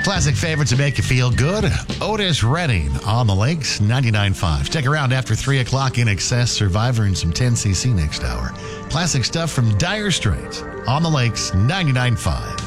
Classic favorites to make you feel good. Otis Redding on the Lakes, 99.5. Stick around after 3 o'clock. In Excess, Survivor, and some 10cc next hour. Classic stuff from Dire Straits on the Lakes, 99.5.